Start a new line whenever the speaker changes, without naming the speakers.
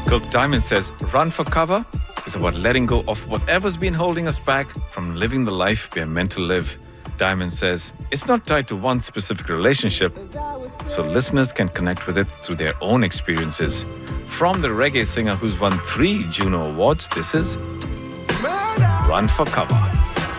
Cook Diamond says, run for cover is about letting go of whatever's been holding us back from living the life we are meant to live. Diamond says, it's not tied to one specific relationship, so listeners can connect with it through their own experiences. From the reggae singer who's won 3 Juno Awards, this is Run for Cover.